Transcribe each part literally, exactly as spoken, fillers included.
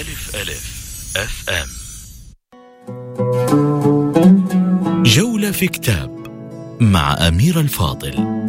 ألف ألف أف أم. جولة في كتاب مع أميرة الفاضل.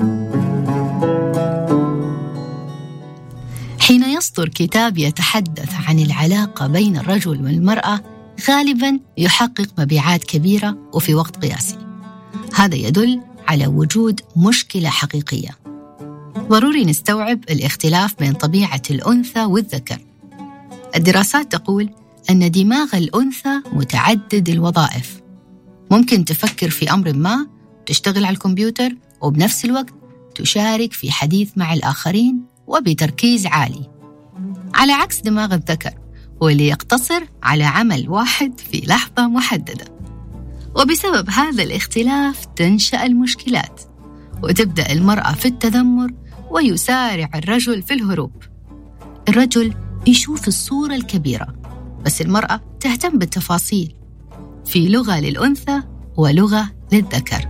حين يصدر كتاب يتحدث عن العلاقة بين الرجل والمرأة غالباً يحقق مبيعات كبيرة وفي وقت قياسي. هذا يدل على وجود مشكلة حقيقية. ضروري نستوعب الاختلاف بين طبيعة الأنثى والذكر. الدراسات تقول أن دماغ الأنثى متعدد الوظائف، ممكن تفكر في أمر ما، تشتغل على الكمبيوتر، وبنفس الوقت تشارك في حديث مع الآخرين وبتركيز عالي، على عكس دماغ الذكر واللي يقتصر على عمل واحد في لحظة محددة. وبسبب هذا الاختلاف تنشأ المشكلات، وتبدأ المرأة في التذمر ويسارع الرجل في الهروب. الرجل يشوف الصورة الكبيرة، بس المرأة تهتم بالتفاصيل. في لغة للأنثى ولغة للذكر.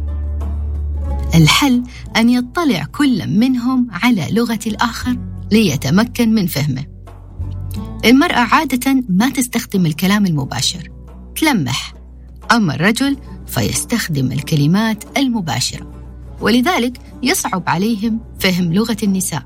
الحل أن يطلع كل منهم على لغة الآخر ليتمكن من فهمه. المرأة عادة ما تستخدم الكلام المباشر، تلمح، أما الرجل فيستخدم الكلمات المباشرة، ولذلك يصعب عليهم فهم لغة النساء.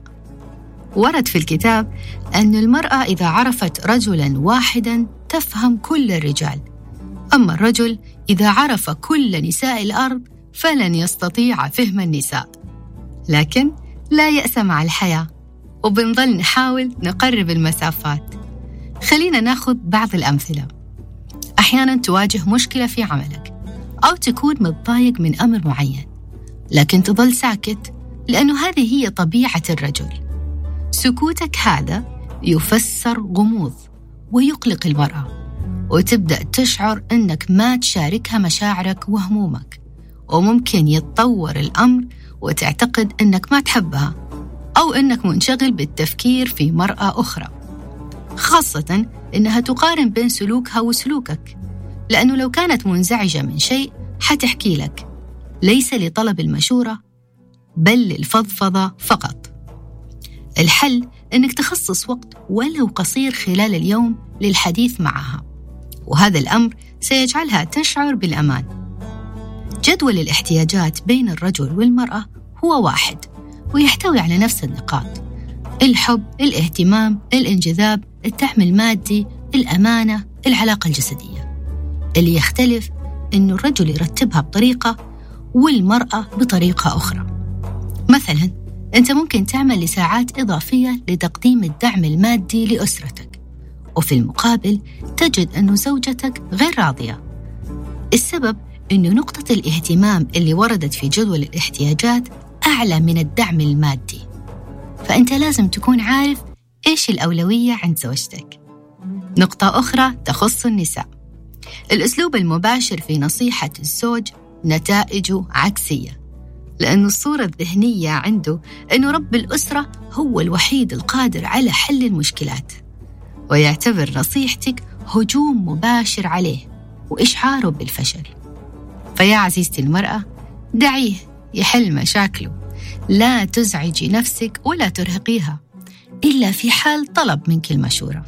ورد في الكتاب أن المرأة إذا عرفت رجلاً واحداً تفهم كل الرجال، أما الرجل إذا عرف كل نساء الأرض فلن يستطيع فهم النساء. لكن لا يأس مع الحياة، وبنظل نحاول نقرب المسافات. خلينا ناخذ بعض الأمثلة. أحياناً تواجه مشكلة في عملك، أو تكون متضايق من أمر معين، لكن تظل ساكت لأنه هذه هي طبيعة الرجل. سكوتك هذا يفسر غموض ويقلق المرأة، وتبدأ تشعر أنك ما تشاركها مشاعرك وهمومك، وممكن يتطور الأمر وتعتقد أنك ما تحبها، أو أنك منشغل بالتفكير في مرأة أخرى، خاصة أنها تقارن بين سلوكها وسلوكك، لأنه لو كانت منزعجة من شيء حتحكي لك، ليس لطلب المشورة بل للفضفضة فقط. الحل أنك تخصص وقت ولو قصير خلال اليوم للحديث معها، وهذا الأمر سيجعلها تشعر بالأمان. جدول الاحتياجات بين الرجل والمرأة هو واحد، ويحتوي على نفس النقاط: الحب، الاهتمام، الانجذاب، الدعم المادي، الأمانة، العلاقة الجسدية. اللي يختلف إنه الرجل يرتبها بطريقة والمرأة بطريقة أخرى. مثلاً أنت ممكن تعمل لساعات إضافية لتقديم الدعم المادي لأسرتك، وفي المقابل تجد أن زوجتك غير راضية. السبب أنه نقطة الاهتمام اللي وردت في جدول الاحتياجات أعلى من الدعم المادي، فأنت لازم تكون عارف إيش الأولوية عند زوجتك. نقطة أخرى تخص النساء: الأسلوب المباشر في نصيحة الزوج نتائجه عكسية، لأن الصورة الذهنية عنده أنه رب الأسرة هو الوحيد القادر على حل المشكلات، ويعتبر نصيحتك هجوم مباشر عليه وإشعاره بالفشل. فيا عزيزتي المرأة، دعيه يحل مشاكله، لا تزعجي نفسك ولا ترهقيها إلا في حال طلب منك المشورة.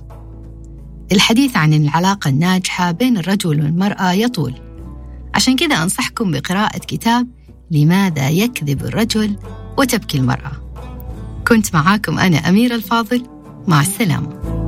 الحديث عن العلاقة الناجحة بين الرجل والمرأة يطول، عشان كذا أنصحكم بقراءة كتاب لماذا يكذب الرجل وتبكي المرأة. كنت معاكم أنا أميرة الفاضل، مع السلامة.